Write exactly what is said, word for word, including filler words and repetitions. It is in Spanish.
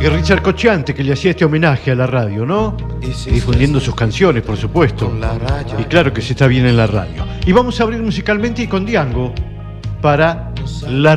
Y Richard Cocciante, que le hacía este homenaje a la radio, ¿no? Y difundiendo sus canciones, por supuesto. Y claro que se está bien en la radio. Y vamos a abrir musicalmente y con Diango para la